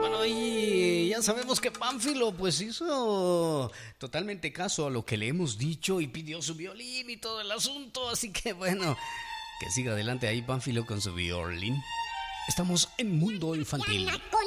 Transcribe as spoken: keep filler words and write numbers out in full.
Bueno, y ya sabemos que Pánfilo pues hizo totalmente caso a lo que le hemos dicho y pidió su violín y todo el asunto. Así que bueno, que siga adelante ahí Pánfilo con su violín. Estamos en Mundo Infantil.